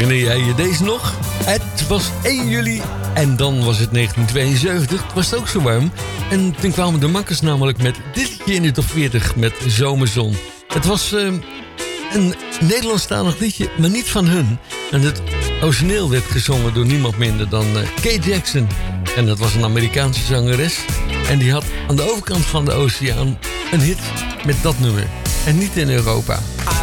Herinner jij je deze nog? Het was 1 juli en dan was het 1972. Het was ook zo warm. En toen kwamen de makkers namelijk met dit liedje in de top 40 met Zomerzon. Het was een Nederlandstalig liedje, maar niet van hun. En het origineel werd gezongen door niemand minder dan Kate Jackson. En dat was een Amerikaanse zangeres. En die had aan de overkant van de oceaan een hit met dat nummer. En niet in Europa.